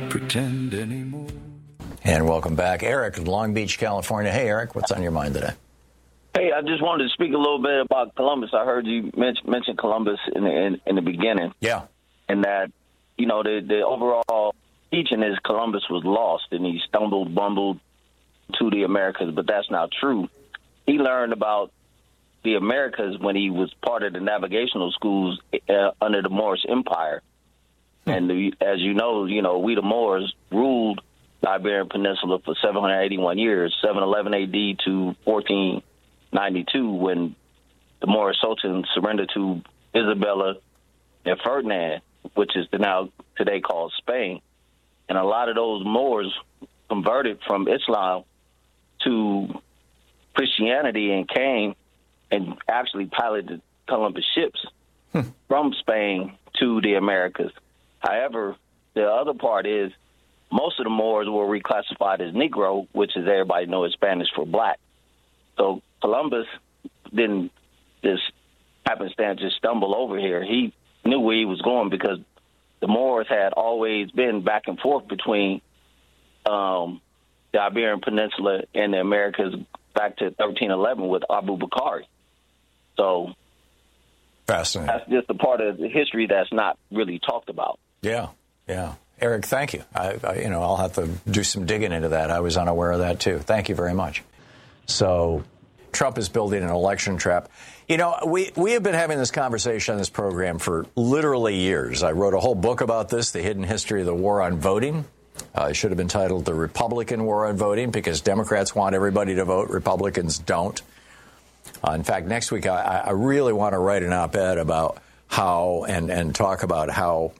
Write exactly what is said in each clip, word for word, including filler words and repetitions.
pretend anymore. And welcome back, Eric in Long Beach, California. Hey, Eric, what's on your mind today? Hey, I just wanted to speak a little bit about Columbus. I heard you mention, mention Columbus in the, in, in the beginning. Yeah. And that, you know, the, the overall teaching is Columbus was lost and he stumbled, bumbled to the Americas, but that's not true. He learned about the Americas when he was part of the navigational schools uh, under the Moorish Empire. Hmm. And the, as you know, you know, we the Moors ruled the Iberian Peninsula for seven hundred eighty-one years, seven eleven A D to fourteen ninety-two, when the Moorish Sultan surrendered to Isabella and Ferdinand, which is now today called Spain. And a lot of those Moors converted from Islam to Christianity and came and actually piloted Columbus ships hmm. from Spain to the Americas. However, the other part is most of the Moors were reclassified as Negro, which is everybody knows Spanish for black. So Columbus didn't just happenstance just stumble over here. He knew where he was going because the Moors had always been back and forth between um, the Iberian Peninsula and the Americas back to thirteen eleven with Abu Bakr. So fascinating. That's just a part of the history that's not really talked about. Yeah, yeah. Eric, thank you. I, I, you know, I'll have to do some digging into that. I was unaware of that, too. Thank you very much. So Trump is building an election trap. You know, we, we have been having this conversation on this program for literally years. I wrote a whole book about this, The Hidden History of the War on Voting. Uh, it should have been titled The Republican War on Voting, because Democrats want everybody to vote. Republicans don't. Uh, in fact, next week, I, I really want to write an op-ed about how and, and talk about how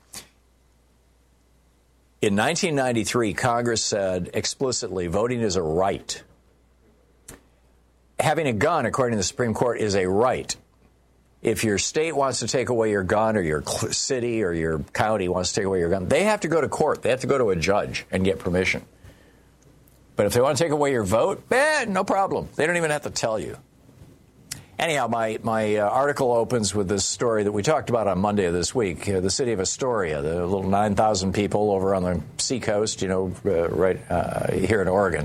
in nineteen ninety-three, Congress said explicitly voting is a right. Having a gun, according to the Supreme Court, is a right. If your state wants to take away your gun, or your city or your county wants to take away your gun, they have to go to court. They have to go to a judge and get permission. But if they want to take away your vote, eh, no problem. They don't even have to tell you. Anyhow, my, my uh, article opens with this story that we talked about on Monday of this week. Uh, the city of Astoria, the little nine thousand people over on the seacoast, you know, uh, right uh, here in Oregon.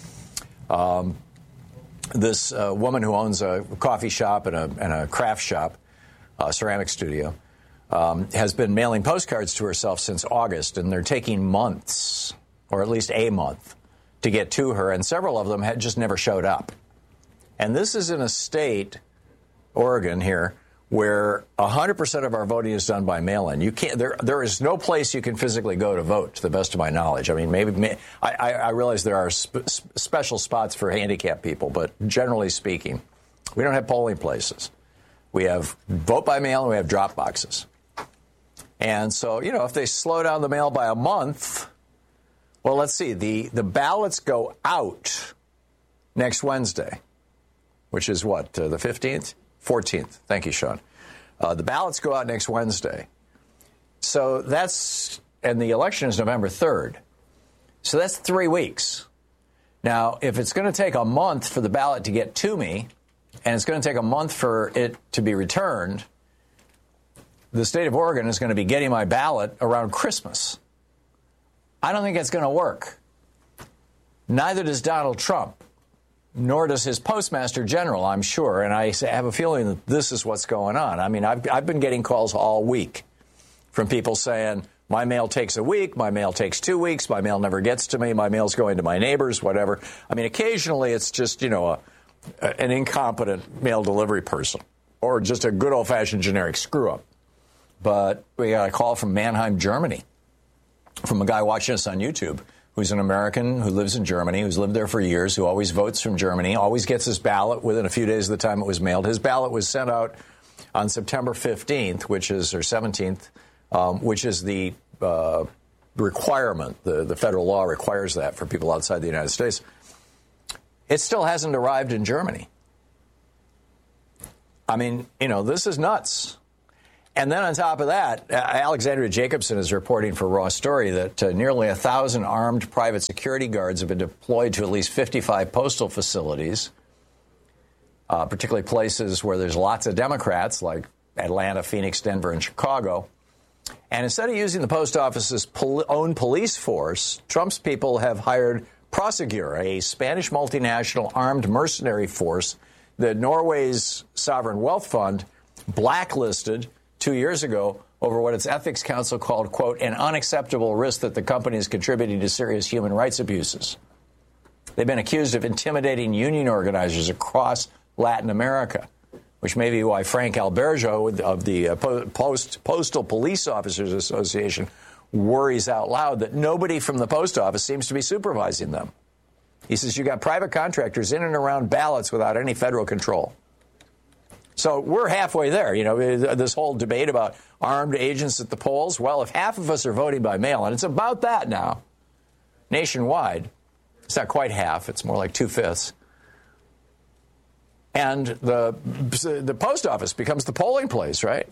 Um, this uh, woman who owns a coffee shop and a, and a craft shop, a ceramic studio, um, has been mailing postcards to herself since August, and they're taking months, or at least a month, to get to her, and several of them had just never showed up. And this is in a state, Oregon here, where one hundred percent of our voting is done by mail-in. You can't. There, there is no place you can physically go to vote, to the best of my knowledge. I mean, maybe may, I, I realize there are sp- special spots for handicapped people, but generally speaking, we don't have polling places. We have vote by mail and we have drop boxes. And so, you know, if they slow down the mail by a month, well, let's see. The the ballots go out next Wednesday, which is what, uh, the fifteenth? fourteenth. Thank you, Sean. Uh, the ballots go out next Wednesday. So that's, and the election is November third. So that's three weeks. Now, if it's going to take a month for the ballot to get to me, and it's going to take a month for it to be returned, the state of Oregon is going to be getting my ballot around Christmas. I don't think it's going to work. Neither does Donald Trump. Nor does his postmaster general, I'm sure. And I have a feeling that this is what's going on. I mean, I've, I've been getting calls all week from people saying, my mail takes a week, my mail takes two weeks, my mail never gets to me, my mail's going to my neighbors, whatever. I mean, occasionally it's just, you know, a, a, an incompetent mail delivery person or just a good old-fashioned generic screw-up. But we got a call from Mannheim, Germany, from a guy watching us on YouTube, who's an American who lives in Germany, who's lived there for years, who always votes from Germany, always gets his ballot within a few days of the time it was mailed. His ballot was sent out on September fifteenth, which is, or seventeenth, um, which is the uh, requirement. The, the federal law requires that for people outside the United States. It still hasn't arrived in Germany. I mean, you know, this is nuts. And then on top of that, Alexandria Jacobson is reporting for Raw Story that uh, nearly a thousand armed private security guards have been deployed to at least fifty-five postal facilities, uh, particularly places where there's lots of Democrats like Atlanta, Phoenix, Denver, and Chicago. And instead of using the post office's pol- own police force, Trump's people have hired Prosegur, a Spanish multinational armed mercenary force that Norway's sovereign wealth fund blacklisted two years ago over what its ethics council called, quote, an unacceptable risk that the company is contributing to serious human rights abuses. They've been accused of intimidating union organizers across Latin America, which may be why Frank Alberjo of the Post, Postal Police Officers Association worries out loud that nobody from the post office seems to be supervising them. He says you got private contractors in and around ballots without any federal control. So we're halfway there. You know, this whole debate about armed agents at the polls. Well, if half of us are voting by mail, and it's about that now, nationwide, it's not quite half. It's more like two-fifths. And the the post office becomes the polling place, right?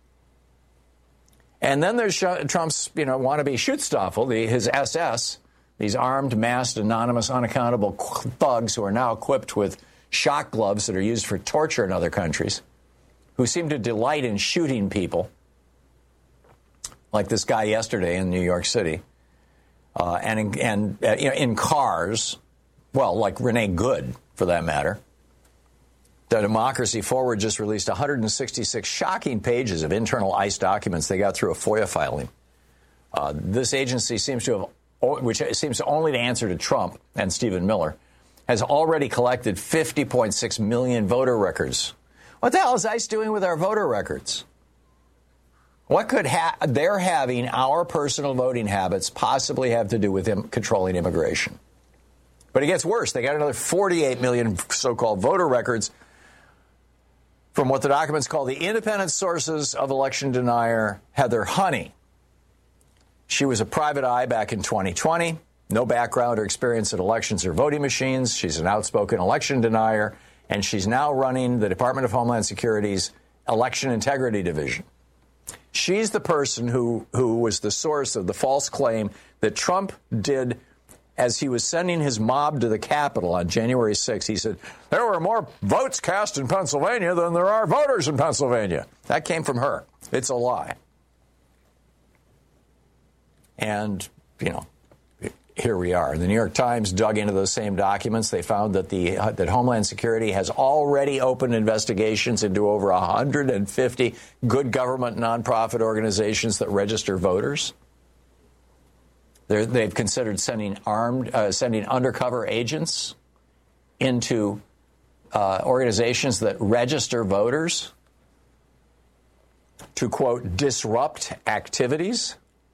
And then there's Trump's, you know, wannabe Schutzstaffel, the, his S S, these armed, masked, anonymous, unaccountable thugs who are now equipped with shock gloves that are used for torture in other countries, who seem to delight in shooting people, like this guy yesterday in New York City, uh, and in, and uh, you know, in cars, well, like Renee Good, for that matter. The Democracy Forward just released one hundred sixty-six shocking pages of internal ICE documents they got through a FOIA filing. Uh, this agency seems to have, which seems to only to answer to Trump and Stephen Miller, has already collected fifty point six million voter records. What the hell is ICE doing with our voter records? What could ha- their having our personal voting habits possibly have to do with Im- controlling immigration? But it gets worse. They got another forty-eight million so-called voter records from what the documents call the independent sources of election denier Heather Honey. She was a private eye back in twenty twenty. No background or experience at elections or voting machines. She's an outspoken election denier, and she's now running the Department of Homeland Security's Election Integrity Division. She's the person who, who was the source of the false claim that Trump did as he was sending his mob to the Capitol on January sixth. He said, there were more votes cast in Pennsylvania than there are voters in Pennsylvania. That came from her. It's a lie. And, you know, here we are. The New York Times dug into those same documents. They found that the uh, that Homeland Security has already opened investigations into over one hundred fifty good government nonprofit organizations that register voters. They're, they've considered sending armed, uh, sending undercover agents into uh, organizations that register voters to, quote, disrupt activities.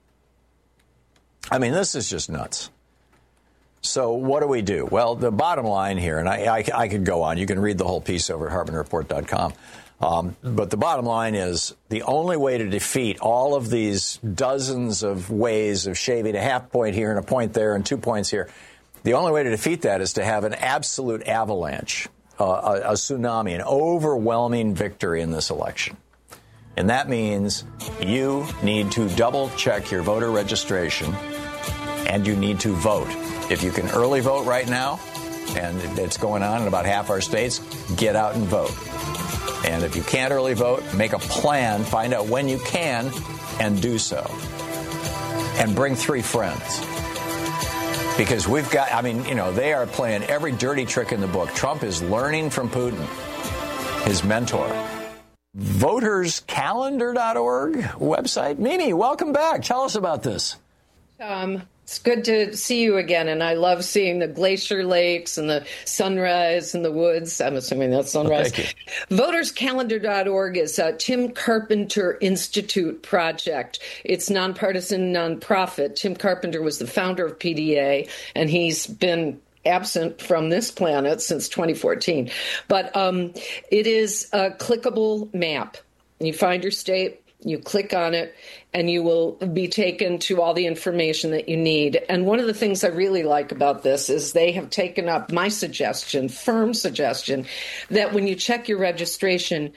I mean, this is just nuts. So what do we do? Well, the bottom line here, and I, I, I could go on. You can read the whole piece over at Harbin Report dot com. Um, but the bottom line is the only way to defeat all of these dozens of ways of shaving a half point here and a point there and two points here, the only way to defeat that is to have an absolute avalanche, uh, a, a tsunami, an overwhelming victory in this election. And that means you need to double check your voter registration and you need to vote. If you can early vote right now, and it's going on in about half our states, get out and vote. And if you can't early vote, make a plan, find out when you can, and do so. And bring three friends. Because we've got, I mean, you know, they are playing every dirty trick in the book. Trump is learning from Putin, his mentor. voters calendar dot org website. Mimi, welcome back. Tell us about this. Um, it's good to see you again, and I love seeing the glacier lakes and the sunrise in the woods. I'm assuming that's sunrise. Thank you. voters calendar dot org is a Tim Carpenter Institute project. It's nonpartisan, nonprofit. Tim Carpenter was the founder of P D A, and he's been absent from this planet since twenty fourteen. But um, it is a clickable map. You find your state, you click on it, and you will be taken to all the information that you need. And one of the things I really like about this is they have taken up my suggestion, firm suggestion, that when you check your registration,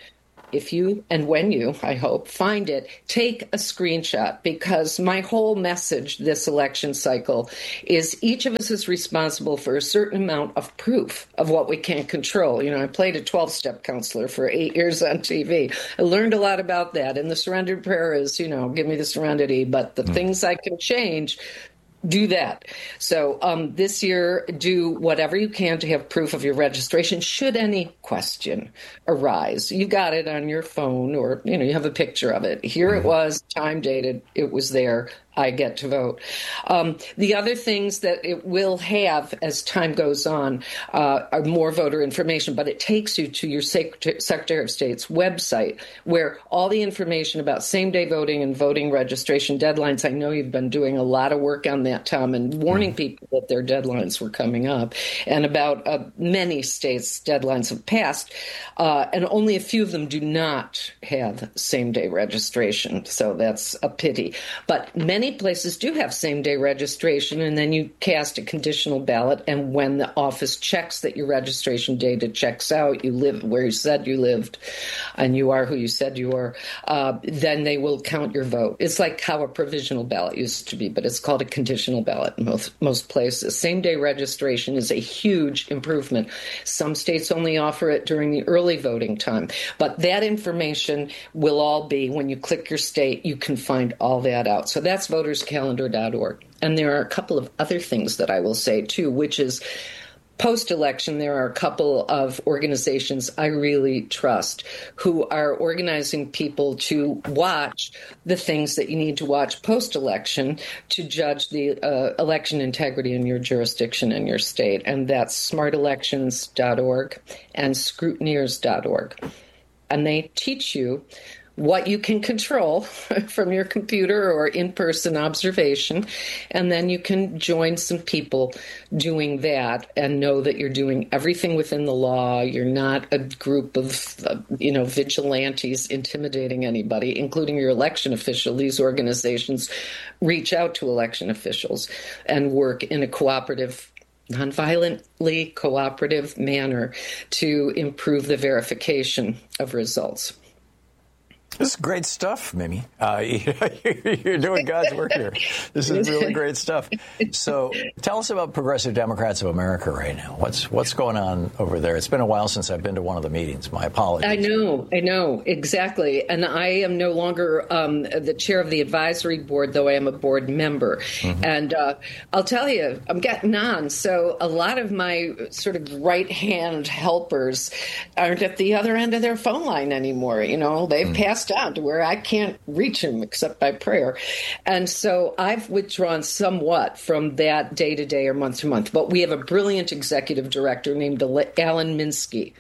if you, and when you, I hope, find it, take a screenshot, because my whole message this election cycle is each of us is responsible for a certain amount of proof of what we can't control. You know, I played a twelve-step counselor for eight years on T V. I learned a lot about that. And the surrendered prayer is, you know, give me the serenity, but the mm. things I can change, do that. So um, this year, do whatever you can to have proof of your registration should any question arise. You got it on your phone, or, you know, you have a picture of it. Here it was, time dated, it was there. I get to vote. Um, the other things that it will have as time goes on uh, are more voter information, but it takes you to your Sec- Secretary of State's website, where all the information about same-day voting and voting registration deadlines. I know you've been doing a lot of work on that, Tom, and warning people that their deadlines were coming up, and about uh, many states' deadlines have passed, uh, and only a few of them do not have same-day registration, so that's a pity. But many places do have same-day registration, and then you cast a conditional ballot, and when the office checks that your registration data checks out, you live where you said you lived, and you are who you said you are, uh, then they will count your vote. It's like how a provisional ballot used to be, but it's called a conditional ballot in most, most places. Same-day registration is a huge improvement. Some states only offer it during the early voting time, but that information will all be, when you click your state, you can find all that out. So that's voters calendar dot org. And there are a couple of other things that I will say, too, which is post-election, there are a couple of organizations I really trust who are organizing people to watch the things that you need to watch post-election to judge the uh, election integrity in your jurisdiction and your state. And that's smart elections dot org and scrutineers dot org. And they teach you what you can control from your computer or in-person observation, and then you can join some people doing that and know that you're doing everything within the law. You're not a group of, uh, you know, vigilantes intimidating anybody, including your election official. These organizations reach out to election officials and work in a cooperative, nonviolently cooperative manner to improve the verification of results. This is great stuff, Mimi. Uh, you're doing God's work here. This is really great stuff. So tell us about Progressive Democrats of America right now. What's what's going on over there? It's been a while since I've been to one of the meetings. My apologies. I know, I know, exactly. And I am no longer um, the chair of the advisory board, though I am a board member. Mm-hmm. And uh, I'll tell you, I'm getting on. So a lot of my sort of right-hand helpers aren't at the other end of their phone line anymore. You know, they've mm-hmm. passed down to where I can't reach him except by prayer. And so I've withdrawn somewhat from that day to day or month to month. But we have a brilliant executive director named Alan Minsky.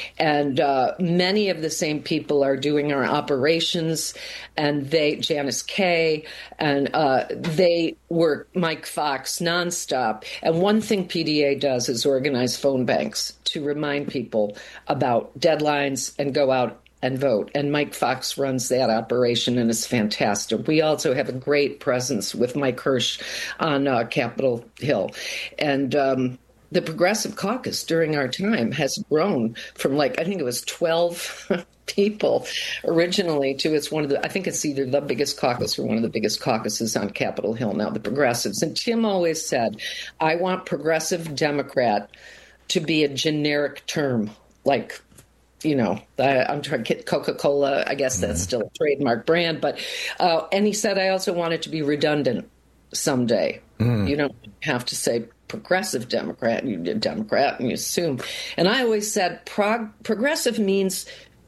And uh, many of the same people are doing our operations, and they, Janice Kay, and uh, they work Mike Fox nonstop. And one thing P D A does is organize phone banks to remind people about deadlines and go out and vote. And Mike Fox runs that operation, and it's fantastic. We also have a great presence with Mike Hirsch on uh, Capitol Hill. And um, the Progressive Caucus during our time has grown from, like, I think it was twelve people originally to it's one of the, I think it's either the biggest caucus or one of the biggest caucuses on Capitol Hill now, the Progressives. And Tim always said, I want Progressive Democrat to be a generic term, like, you know, I, I'm trying to get Coca-Cola. I guess that's still a trademark brand. But uh, and he said, I also want it to be redundant someday. Mm. You don't have to say Progressive Democrat, you did Democrat, and you assume. And I always said prog- progressive means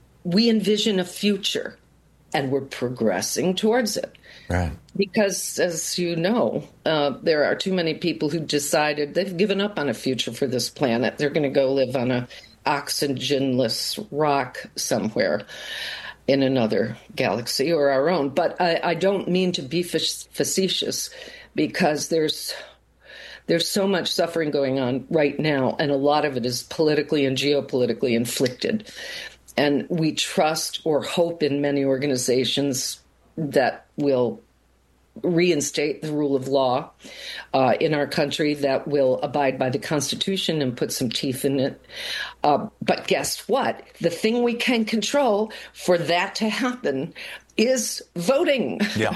we envision a future, and we're progressing towards it. Right. Because, as you know, uh, there are too many people who decided they've given up on a future for this planet. They're going to go live on a oxygenless rock somewhere in another galaxy or our own. But I, I don't mean to be facetious, because there's there's so much suffering going on right now, and a lot of it is politically and geopolitically inflicted. And we trust or hope in many organizations that will reinstate the rule of law uh, in our country that will abide by the Constitution and put some teeth in it. Uh, but guess what? The thing we can control for that to happen is voting. Yeah.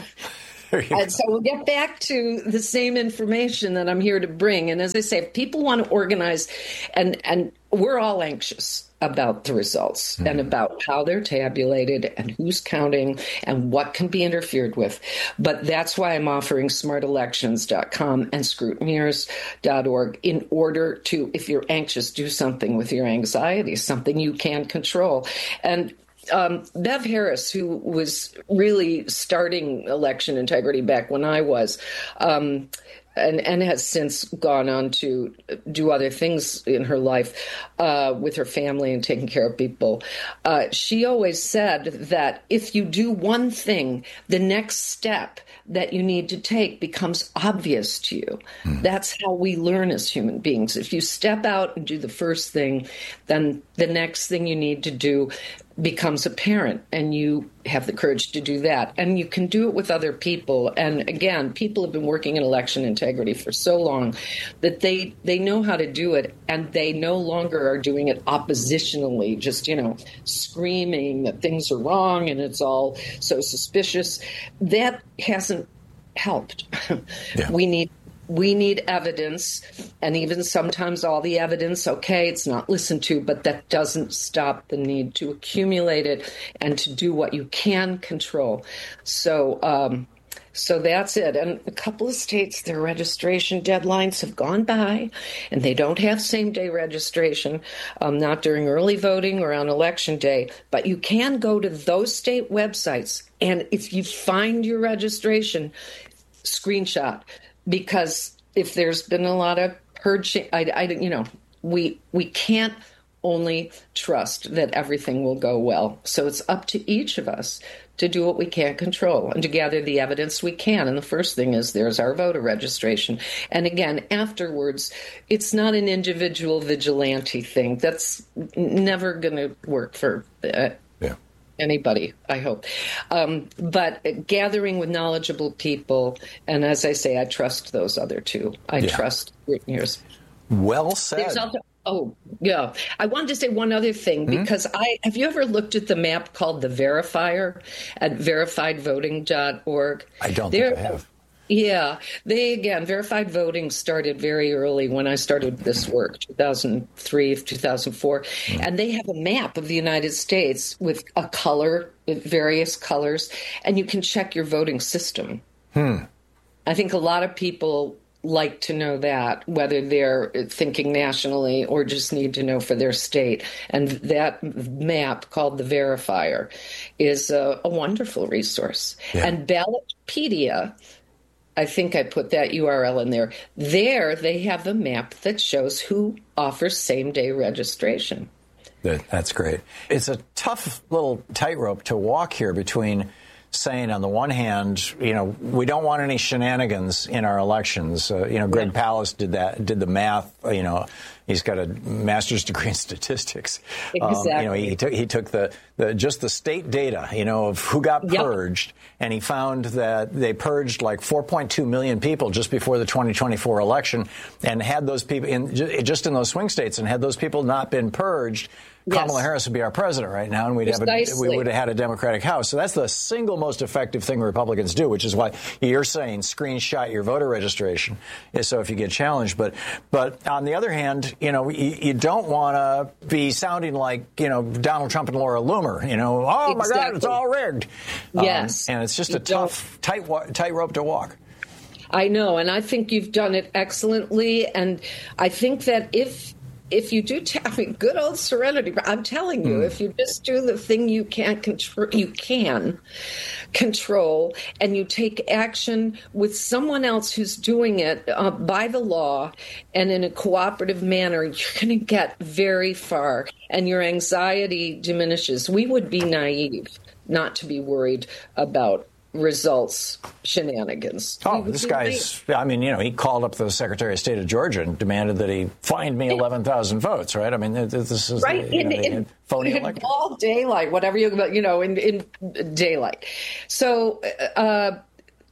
And so we'll get back to the same information that I'm here to bring. And as I say, if people want to organize, and, and we're all anxious about the results mm. and about how they're tabulated and who's counting and what can be interfered with. But that's why I'm offering smart elections dot com and scrutineers dot org in order to, if you're anxious, do something with your anxiety, something you can control. And Um, Bev Harris, who was really starting election integrity back when I was, um, and, and has since gone on to do other things in her life uh, with her family and taking care of people. Uh, she always said that if you do one thing, the next step that you need to take becomes obvious to you. Mm. That's how we learn as human beings. If you step out and do the first thing, then the next thing you need to do becomes apparent, and you have the courage to do that. And you can do it with other people. And again, people have been working in election integrity for so long that they they know how to do it, and they no longer are doing it oppositionally, just, you know, screaming that things are wrong and it's all so suspicious. That hasn't helped. Yeah. We need We need evidence, and even sometimes all the evidence, okay, it's not listened to, but that doesn't stop the need to accumulate it and to do what you can control. So um, so that's it. And a couple of states, their registration deadlines have gone by, and they don't have same-day registration, um, not during early voting or on election day. But you can go to those state websites, and if you find your registration, screenshot. Because if there's been a lot of purging, I, I, you know, we we can't only trust that everything will go well. So it's up to each of us to do what we can control and to gather the evidence we can. And the first thing is there's our voter registration. And again, afterwards, it's not an individual vigilante thing. That's never going to work for uh, yeah. anybody, I hope. Um, but gathering with knowledgeable people, and as I say, I trust those other two. I yeah. trust scrutineers. Well said. Also, oh, yeah. I wanted to say one other thing, mm-hmm. because I have you ever looked at the map called the Verifier at verified voting dot org? I don't there, think I have. Yeah, they, again, verified voting started very early when I started this work, two thousand three, two thousand four. Mm. And they have a map of the United States with a color, with various colors, and you can check your voting system. Hmm. I think a lot of people like to know that, whether they're thinking nationally or just need to know for their state. And that map, called the Verifier, is a, a wonderful resource. Yeah. And Ballotpedia, I think I put that U R L in there. There, they have a map that shows who offers same-day registration. That's great. It's a tough little tightrope to walk here between saying, on the one hand, you know, we don't want any shenanigans in our elections. Uh, you know, Greg yeah. Palast did that, did the math. You know, he's got a master's degree in statistics. Exactly. Um, you know, he, he took he took the, the just the state data, you know, of who got yep. purged, and he found that they purged like four point two million people just before the twenty twenty-four election, and had those people in just in those swing states, and had those people not been purged, Yes. Kamala Harris would be our president right now, and we'd have a, we would have had a Democratic House. So that's the single most effective thing Republicans do, which is why you're saying screenshot your voter registration, so if you get challenged. But but on the other hand, you know, you, you don't want to be sounding like, you know, Donald Trump and Laura Loomer. You know, oh exactly. my God, it's all rigged. Yes, um, and it's just you a tough tight tight rope to walk. I know, and I think you've done it excellently, and I think that if. If you do, t- I mean, good old serenity. I'm telling you, mm. if you just do the thing you can't control, you can control, and you take action with someone else who's doing it uh, by the law and in a cooperative manner, you're going to get very far, and your anxiety diminishes. We would be naive not to be worried about results shenanigans. Oh, this guy's, I mean, you know, he called up the Secretary of State of Georgia and demanded that he find me eleven thousand votes, right? I mean, this is right. The, you in, know, in, phony in election. All daylight, whatever you, you know, in, in daylight. So uh,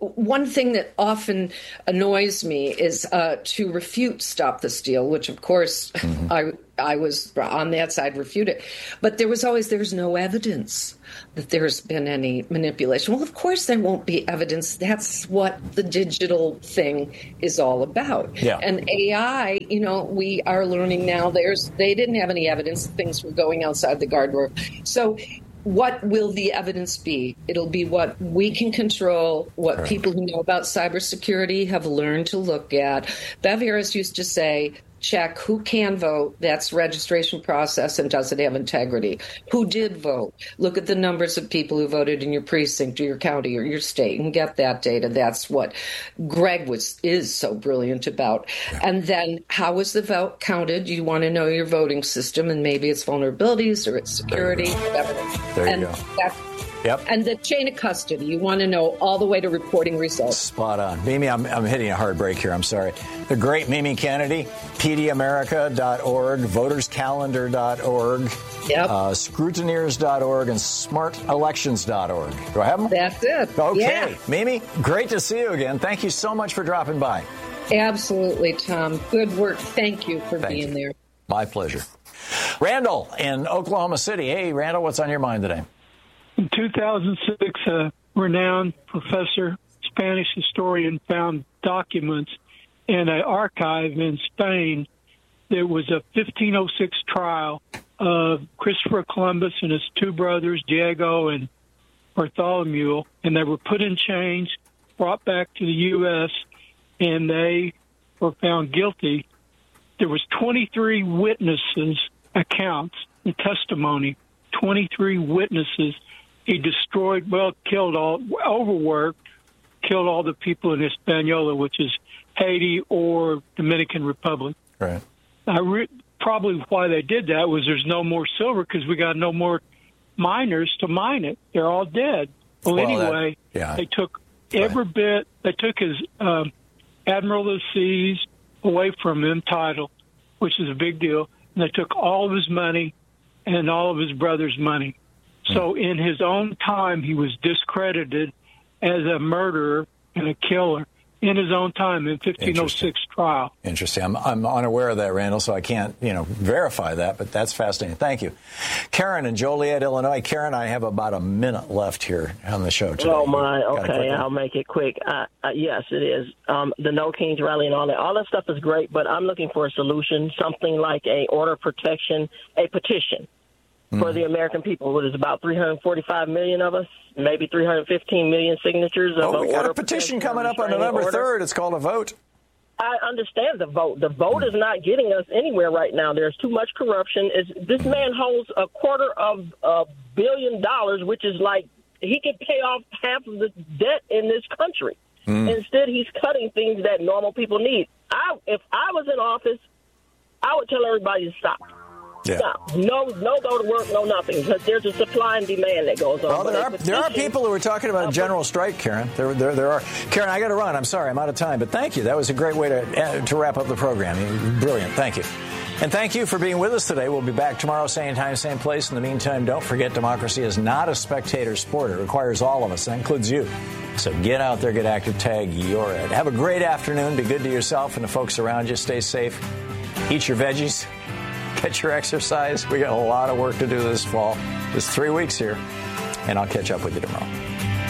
one thing that often annoys me is uh, to refute Stop the Steal, which, of course, mm-hmm. I I was on that side, refute it. But there was always, there's no evidence that there's been any manipulation. Well, of course there won't be evidence. That's what the digital thing is all about. Yeah. And A I, you know, we are learning now, there's they didn't have any evidence things were going outside the guardrail. So what will the evidence be? It'll be what we can control, what right. people who know about cybersecurity have learned to look at. Bev Harris used to say, check who can vote, that's registration process, and does it have integrity? Who did vote? Look at the numbers of people who voted in your precinct or your county or your state and get that data. That's what Greg was is so brilliant about. Yeah. And then how was the vote counted? You want to know your voting system, and maybe its vulnerabilities or its security, whatever. There and you go. That's, Yep. And the chain of custody, you want to know all the way to reporting results. Spot on. Mimi, I'm, I'm hitting a hard break here. I'm sorry. The great Mimi Kennedy, P D America dot org, voters calendar dot org, yep. uh, scrutineers dot org, and smart elections dot org. Do I have them? That's it. Okay. Yeah. Mimi, great to see you again. Thank you so much for dropping by. Absolutely, Tom. Good work. Thank you for Thank being you. there. My pleasure. Randall in Oklahoma City. Hey, Randall, what's on your mind today? In two thousand six, a renowned professor, Spanish historian, found documents in an archive in Spain. There was a fifteen oh six trial of Christopher Columbus and his two brothers, Diego and Bartholomew, and they were put in chains, brought back to the U S, and they were found guilty. There was twenty-three witnesses' accounts and testimony, twenty-three witnesses. He destroyed, well, killed all, overworked, killed all the people in Hispaniola, which is Haiti or Dominican Republic. Right. I re- probably why they did that was there's no more silver because we got no more miners to mine it. They're all dead. Well, well that, anyway, yeah. they took every right. bit. They took his um, Admiral of the Seas away from him title, which is a big deal. And they took all of his money and all of his brother's money. So in his own time, he was discredited as a murderer and a killer in his own time in fifteen oh six trial. Interesting. I'm, I'm unaware of that, Randall, so I can't, you know, verify that, but that's fascinating. Thank you. Karen in Joliet, Illinois. Karen, I have about a minute left here on the show today. Oh, my. Okay, I'll make it quick. Uh, uh, yes, it is. Um, the No Kings rally and all that. All that stuff is great, but I'm looking for a solution, something like a order of protection, a petition. For the American people, what is about three hundred forty-five million of us, maybe three hundred fifteen million signatures of oh, we an got order a petition coming up on November third. It's called a vote. I understand the vote. The vote is not getting us anywhere right now. There's too much corruption. It's, this man holds a quarter of a billion dollars, which is like he could pay off half of the debt in this country. Mm. Instead, he's cutting things that normal people need. I, if I was in office, I would tell everybody to stop. Yeah. Stop. No, no go to work, no nothing, because there's a supply and demand that goes on. Well, there are there are people who are talking about a general strike, Karen. There, there, there are. Karen, I got to run. I'm sorry, I'm out of time, but thank you. That was a great way to to wrap up the program. Brilliant. Thank you. And thank you for being with us today. We'll be back tomorrow, same time, same place. In the meantime, don't forget, democracy is not a spectator sport. It requires all of us. That includes you. So get out there, get active, tag your ed. Have a great afternoon. Be good to yourself and the folks around you. Stay safe. Eat your veggies. Get your exercise. We got a lot of work to do this fall. There's three weeks here, and I'll catch up with you tomorrow.